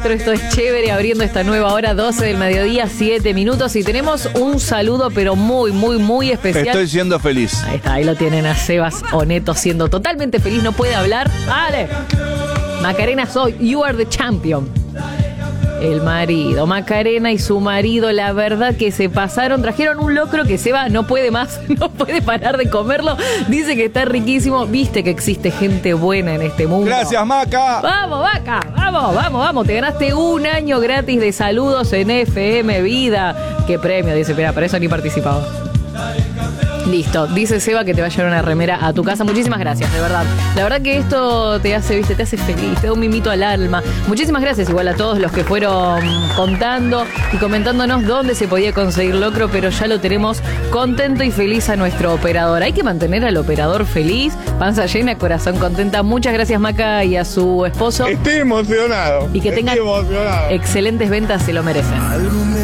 4, esto es Chévere, abriendo esta nueva hora, 12 del mediodía, 7 minutos. Y tenemos un saludo, pero muy, muy, muy especial. Estoy siendo feliz. Ahí está, ahí lo tienen a Sebas Oneto siendo totalmente feliz, no puede hablar. ¡Dale! Macarena Soy, you are the champion. El marido, Macarena y su marido, la verdad que se pasaron, trajeron un locro que Seba no puede más, no puede parar de comerlo, dice que está riquísimo, viste que existe gente buena en este mundo. Gracias, Maca. Vamos, Maca, vamos, te ganaste un año gratis de saludos en FM Vida. Qué premio, dice, pero para eso ni participaba. Listo, dice Seba que te va a llevar una remera a tu casa. Muchísimas gracias, de verdad. La verdad que esto te hace, viste, te hace feliz, te da un mimito al alma. Muchísimas gracias igual a todos los que fueron contando y comentándonos dónde se podía conseguir locro, pero ya lo tenemos contento y feliz a nuestro operador. Hay que mantener al operador feliz, panza llena, corazón contenta. Muchas gracias, Maca, y a su esposo. Estoy emocionado. Y que tengan excelentes ventas, se lo merecen.